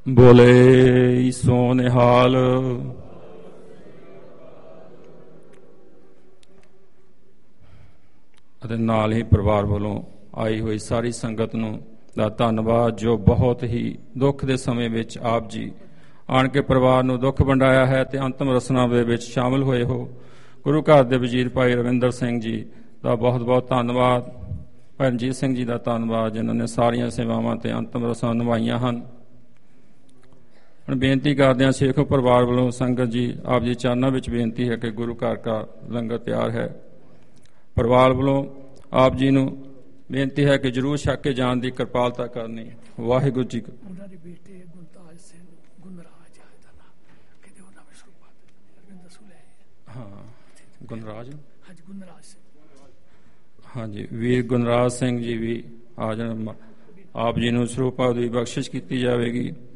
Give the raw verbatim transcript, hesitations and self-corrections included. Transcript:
ਬੋਲੇ ਸੋ ਨਿਹਾਲ। ਅਤੇ ਨਾਲ ਹੀ ਪਰਿਵਾਰ ਵੱਲੋਂ ਆਈ ਹੋਈ ਸਾਰੀ ਸੰਗਤ ਨੂੰ ਦਾ ਧੰਨਵਾਦ, ਜੋ ਬਹੁਤ ਹੀ ਦੁੱਖ ਦੇ ਸਮੇਂ ਵਿੱਚ ਆਪ ਜੀ ਆਣ ਕੇ ਪਰਿਵਾਰ ਨੂੰ ਦੁੱਖ ਵੰਡਾਇਆ ਹੈ ਤੇ ਅੰਤਮ ਰਸਮਾਂ ਦੇ ਵਿੱਚ ਸ਼ਾਮਲ ਹੋਏ ਹੋ। ਗੁਰੂ ਘਰ ਦੇ ਵਜ਼ੀਰ ਭਾਈ ਰਵਿੰਦਰ ਸਿੰਘ ਜੀ ਦਾ ਬਹੁਤ ਬਹੁਤ ਧੰਨਵਾਦ। ਭਾਈ ਰਣਜੀਤ ਸਿੰਘ ਜੀ ਦਾ ਧੰਨਵਾਦ, ਜਿਨ੍ਹਾਂ ਨੇ ਸਾਰੀਆਂ ਸੇਵਾਵਾਂ ਤੇ ਅੰਤਮ ਰਸਮਾਂ ਨਿਭਾਈਆਂ ਹਨ। ਹੁਣ ਬੇਨਤੀ ਕਰਦੇ ਹਾਂ ਸੇਖੋਂ ਪਰਿਵਾਰ ਵੱਲੋਂ ਸੰਗਤ ਜੀ ਆਪ ਜੀ ਚਰਨਾਂ ਵਿੱਚ ਬੇਨਤੀ ਹੈ ਕਿ ਗੁਰੂ ਘਰ ਦਾ ਲੰਗਰ ਤਿਆਰ ਹੈ। ਪਰਿਵਾਰ ਵੱਲੋਂ ਆਪ ਜੀ ਨੂੰ ਬੇਨਤੀ ਹੈ ਕਿ ਜ਼ਰੂਰ ਛਕ ਕੇ ਜਾਣ ਦੀ ਕਿਰਪਾਲਤਾ ਕਰਨੀ। ਵਾਹਿਗੁਰੂ ਜੀ। ਉਹਨਾਂ ਦੇ ਬੇਟੇ ਗੁਰਤਾਜ ਸਿੰਘ ਗੁਨਰਾਜ ਹਾਂ ਗੁਨਰਾਜ ਹਾਂਜੀ ਗੁਨਰਾਜ ਸਿੰਘ ਹਾਂਜੀ ਵੀਰ ਗੁਨਰਾਜ ਸਿੰਘ ਜੀ ਵੀ ਆ ਜਾਣ। ਆਪ ਜੀ ਨੂੰ ਸਰੂਪਾ ਦੀ ਬਖਸ਼ਿਸ਼ ਕੀਤੀ ਜਾਵੇਗੀ।